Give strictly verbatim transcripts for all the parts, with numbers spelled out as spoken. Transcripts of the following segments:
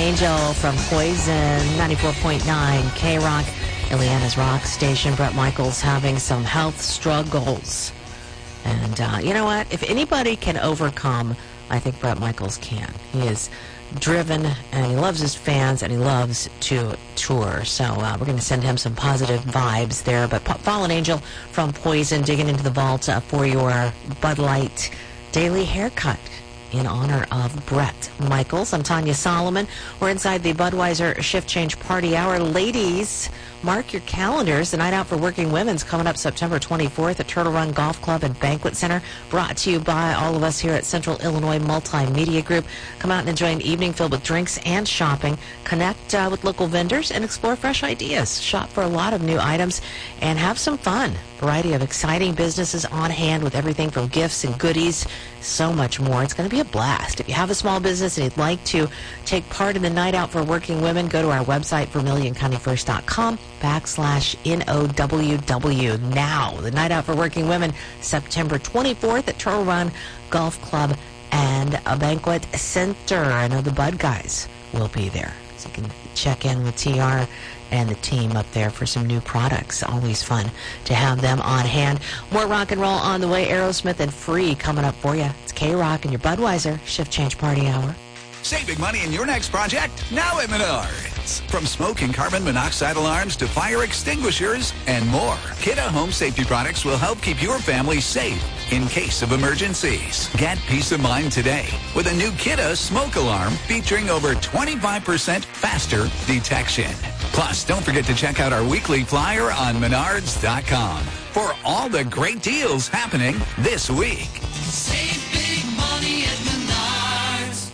Angel from Poison, ninety-four point nine K-Rock, Ileana's rock station. Bret Michaels having some health struggles. And uh, you know what? If anybody can overcome, I think Bret Michaels can. He is driven, and he loves his fans, and he loves to tour. So uh, we're going to send him some positive vibes there. But Fallen Angel from Poison, digging into the vault uh, for your Bud Light daily haircut in honor of Bret Michaels. I'm Tanya Solomon. We're inside the Budweiser Shift Change Party Hour. Ladies, mark your calendars. The Night Out for Working Women's coming up September twenty-fourth at Turtle Run Golf Club and Banquet Center. Brought to you by all of us here at Central Illinois Multimedia Group. Come out and enjoy an evening filled with drinks and shopping. Connect uh, with local vendors and explore fresh ideas. Shop for a lot of new items and have some fun. Variety of exciting businesses on hand with everything from gifts and goodies, so much more. It's going to be a blast. If you have a small business and you'd like to take part in the Night Out for Working Women, go to our website, vermilion county first dot com backslash N O W W. Now, the Night Out for Working Women, September twenty-fourth at Turtle Run Golf Club and a Banquet Center. I know the Bud guys will be there, so you can check in with T R and the team up there for some new products. Always fun to have them on hand. More rock and roll on the way. Aerosmith and Free coming up for you. It's K-Rock and your Budweiser Shift Change Party Hour. Save big money in your next project now at Menards. From smoke and carbon monoxide alarms to fire extinguishers and more, Kidde Home Safety products will help keep your family safe in case of emergencies. Get peace of mind today with a new Kidde smoke alarm featuring over twenty-five percent faster detection. Plus, don't forget to check out our weekly flyer on menards dot com for all the great deals happening this week. Save big money at Menards.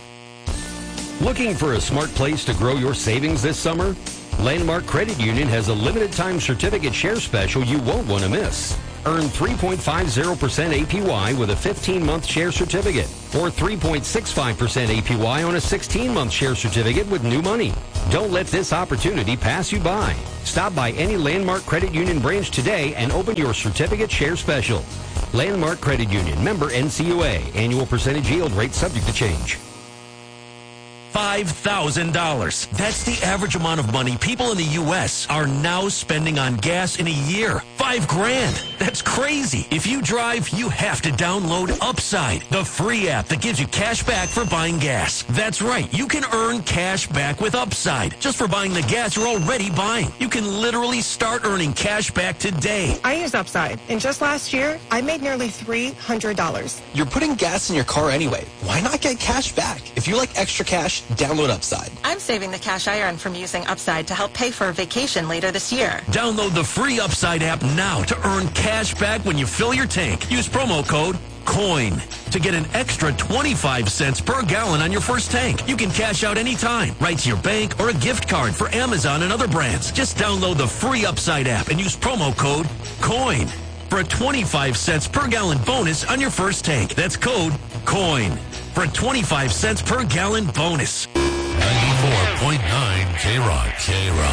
Looking for a smart place to grow your savings this summer? Landmark Credit Union has a limited time certificate share special you won't want to miss. Earn three point five zero percent A P Y with a fifteen month share certificate, or three point six five percent A P Y on a sixteen month share certificate with new money. Don't let this opportunity pass you by. Stop by any Landmark Credit Union branch today and open your certificate share special. Landmark Credit Union, member N C U A. Annual percentage yield rate subject to change. five thousand dollars. That's the average amount of money people in the U S are now spending on gas in a year. Five grand. That's crazy. If you drive, you have to download Upside, the free app that gives you cash back for buying gas. That's right. You can earn cash back with Upside just for buying the gas you're already buying. You can literally start earning cash back today. I use Upside, and just last year, I made nearly three hundred dollars. You're putting gas in your car anyway. Why not get cash back? If you like extra cash, download Upside. I'm saving the cash I earn from using Upside to help pay for a vacation later this year. Download the free Upside app now to earn cash back when you fill your tank. Use promo code COIN to get an extra twenty-five cents per gallon on your first tank. You can cash out anytime, right to your bank or a gift card for Amazon and other brands. Just download the free Upside app and use promo code COIN for a twenty-five cents per gallon bonus on your first tank. That's code COIN for a twenty-five cents per gallon bonus. ninety-four point nine K-Rock. K-Rock.